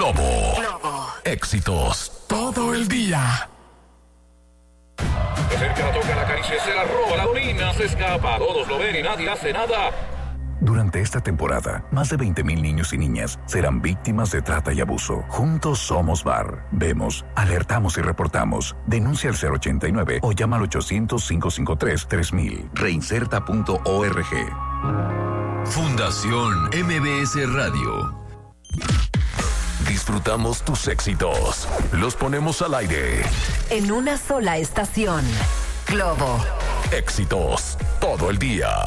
Globo. Éxitos todo el día. De cerca la toca, la acaricia, se la roba, la domina, se escapa. Todos lo ven y nadie hace nada. Durante esta temporada, más de 20,000 niños y niñas serán víctimas de trata y abuso. Juntos somos VAR. Vemos, alertamos y reportamos. Denuncia al 089 o llama al 800-553-3000. Reinserta.org. Fundación MBS Radio. Disfrutamos tus éxitos. Los ponemos al aire. En una sola estación. Globo. Éxitos todo el día.